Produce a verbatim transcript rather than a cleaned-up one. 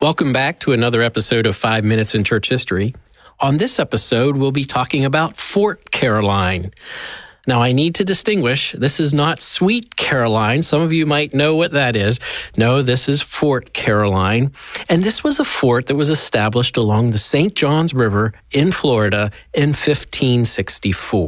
Welcome back to another episode of Five Minutes in Church History. On this episode, we'll be talking about Fort Caroline. Now, I need to distinguish, this is not Sweet Caroline. Some of you might know what that is. No, this is Fort Caroline. And this was a fort that was established along the Saint Johns River in Florida in fifteen sixty-four.